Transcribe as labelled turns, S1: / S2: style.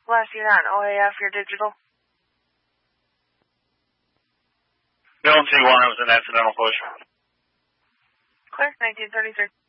S1: Last unit on OAF, your digital.
S2: Dylan C1, it was an accidental push.
S1: Clear, 1933.